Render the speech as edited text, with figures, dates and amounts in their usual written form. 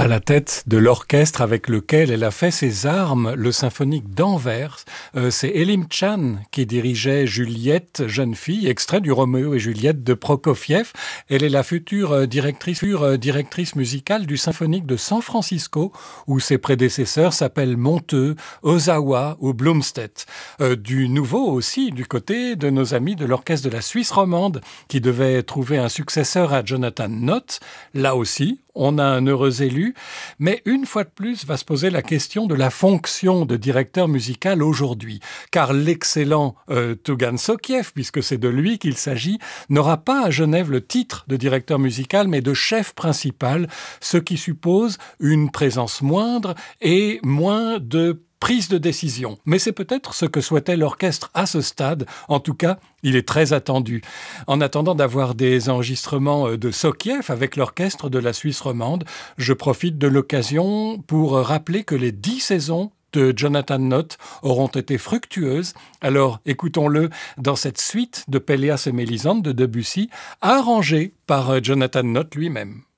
À la tête de l'orchestre avec lequel elle a fait ses armes, le symphonique d'Anvers, c'est Elim Chan qui dirigeait Juliette, jeune fille, extrait du Roméo et Juliette de Prokofiev. Elle est la future directrice musicale du symphonique de San Francisco, où ses prédécesseurs s'appellent Monteux, Ozawa ou Blumstedt. Du nouveau aussi, du côté de nos amis de l'orchestre de la Suisse romande, qui devait trouver un successeur à Jonathan Nott. Là aussi, on a un heureux élu, mais une fois de plus va se poser la question de la fonction de directeur musical aujourd'hui, car l'excellent Tougan Sokiev, puisque c'est de lui qu'il s'agit, n'aura pas à Genève le titre de directeur musical, mais de chef principal, ce qui suppose une présence moindre et moins de prise de décision. Mais c'est peut-être ce que souhaitait l'orchestre à ce stade. En tout cas, il est très attendu. En attendant d'avoir des enregistrements de Sokiev avec l'orchestre de la Suisse romande, je profite de l'occasion pour rappeler que les 10 saisons de Jonathan Nott auront été fructueuses. Alors écoutons-le dans cette suite de Péléas et Mélisande de Debussy, arrangée par Jonathan Nott lui-même.